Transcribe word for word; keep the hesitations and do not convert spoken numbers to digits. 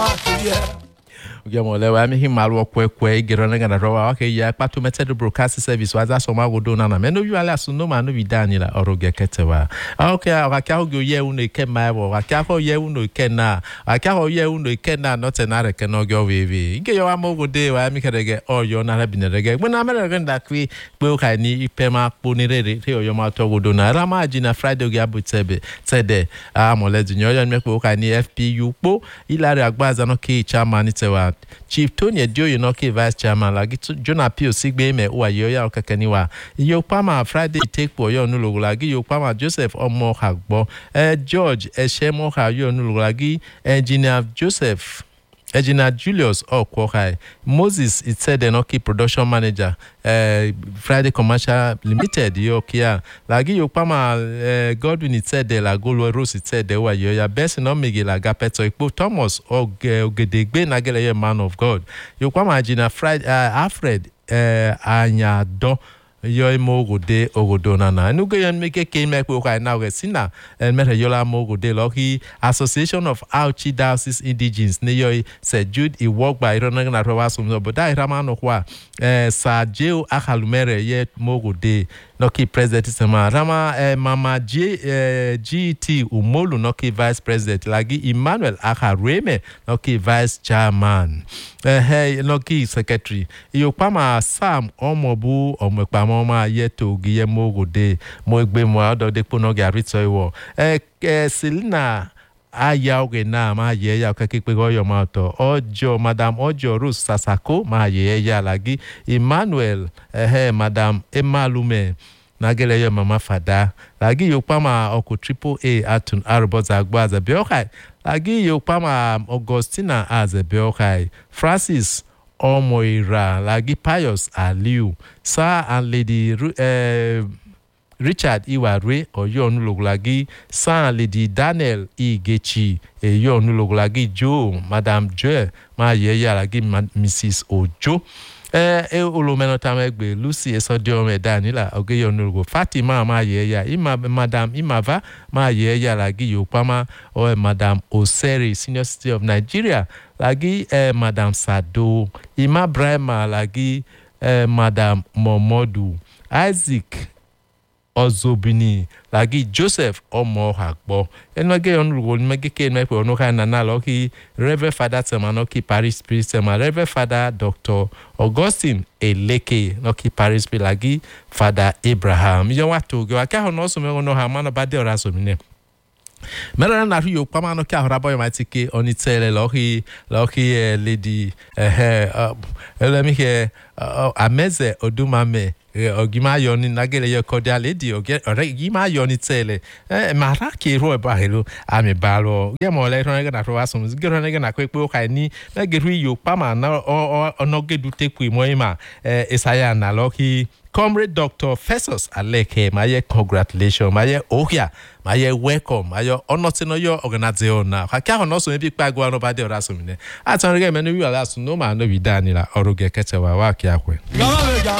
Gemole wa mi himalu kwe kwe gerona gana rowa okay ya patu meted broadcast service wa za so ma wodo na na me no yuale asuno ma no vidani la oroge ketewa okay aka ho ye unu ke ma wo aka ho ye unu ke na aka ho ye unu ke na no tenare ke no gyo wewe ige yo amogode wa mi kerege oyo na rabinere gbe na mere ganda kwi pe o kai ni ipema ponirere te oyo ma to wodo na rama na Friday ogi abutebe tede amole dunyo yo me pe o kai ni F P U po ilare agbaza no ke chairman tewa Chief Tony Edio Yonoke Vice Chairman lagi Jonah Pio Sigbe me uwa yoya okakaniwa Yopama Friday take po yo nulogo lagi Yopama Joseph Omo Hagbo eh, George Eshemo ha yo nulogo lagi Engineer Joseph Engineer Julius Okwokai Moses Itsede Noki Production Manager uh, Friday Commercial Limited yo kia lagi Yopama uh, Godwin Itsede la Golo Rose Itsede wa yo ya best no mege la gapeto ikpo Thomas Ogedegbe nagele ye man of God Yopama Engineer Friday uh, Alfred uh, Anyado yo mogode ogodo nana nugo yan meke ke me ko kai na sina en meta yola mogode loki Association of Auchi Diocese Indigenes ne yo se Jude I work by rona na rowa sum but dai rama no kwa eh sa jeo akalumere ye mogode noki president sama rama eh, mama G eh, G T Umolu noki vice president lagi Emmanuel Akareme noki vice chairman eh hey noki secretary yo pama Sam Omobu omekpama ma yeto giye mogode mo egbe mo odo de pono ga rito iwo eh, eh Selina aya oge na ma ye ya ka kipe go yo ma to ojo madam ojo Rose Sasako ma ye ya lagi Emmanuel eh, eh madam Emalume nagele yo mama fada lagi yo pama oko triple A atun arboza agba za biokai lagi yo pama Augustina as a biokai Francis Omoira lagi Pius Aliu Sir and Lady uh, Richard Iwarwe oyo onulogulagi Sir and Lady Daniel Igechi eyo onulogulagi Joe Madam Joe ma yeya lagi Missus Ojo eh e olomeno tamegbe Lucy Esodio me Danila ogeyo onulugo Fatima ma yeya ima Madam Imava ma yeya lagi Yopama o Madam Oseri Senior City of Nigeria lagi eh, Madam Sado Ima Brahma lagi eh, Madam Momodu Isaac Ozobini lagi Joseph Omo Hagbo enoge onrugo mege ke me pe onuka na na loki Reverend Father Temanoki Paris Priest Tema Reverend Father Doctor Augustine Eleke noki Paris Priest lagi Father Abraham yo watu go aka hono so me no ha mana bade ora so mine Mera na rio pama no ka horabo yo matike onitele loki loki uh, lady eh uh, let me hear uh, ameze odumame ogima yoni nagele yo cordial lady ogima yoni tele eh marake ro ba helo ami balo ye mo le ron na ro asum gero na na kwe kwe kai ni na geru yo pama na onogedu tekwe mo ima eh Isaiah na loki Comrade Doctor Festus Aleke maye congratulations maye ohia maye welcome maye onotino yo organization na ka hono so bi pagwa no ba de ora so mine atanre me no wi ala so no ma no wi dani la oroge ketewa wa ki akwe